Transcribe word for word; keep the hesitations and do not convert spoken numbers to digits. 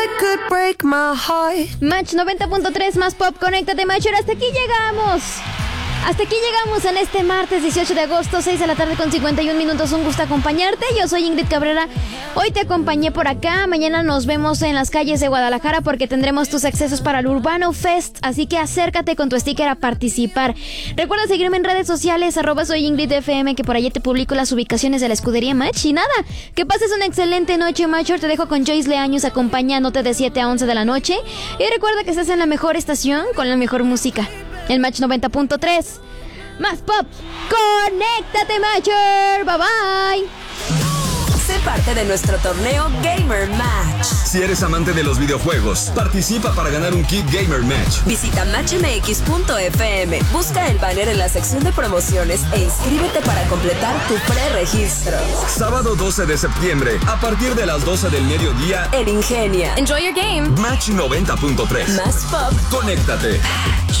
Match noventa punto tres más pop, conéctate, Matcher. Hasta aquí llegamos. Hasta aquí llegamos en este martes dieciocho de agosto, seis de la tarde con cincuenta y un minutos. Un gusto acompañarte. Yo soy Ingrid Cabrera. Hoy te acompañé por acá. Mañana nos vemos en las calles de Guadalajara porque tendremos tus accesos para el Urbano Fest. Así que acércate con tu sticker a participar. Recuerda seguirme en redes sociales, arroba soy Ingrid F M, que por allí te publico las ubicaciones de la escudería Match. Y nada, que pases una excelente noche, Matcher. Te dejo con Joyce Leaños acompañándote de siete a once de la noche. Y recuerda que estás en la mejor estación con la mejor música. El Match noventa punto tres. Más pop. Conéctate, Matcher. Bye bye. Sé parte de nuestro torneo Gamer Match. Si eres amante de los videojuegos, participa para ganar un kit Gamer Match. Visita match m x punto f m, busca el banner en la sección de promociones e inscríbete para completar tu preregistro. Sábado doce de septiembre, a partir de las doce del mediodía, en Ingenia. Enjoy your game. Match noventa punto tres. Más pop. Conéctate. Match.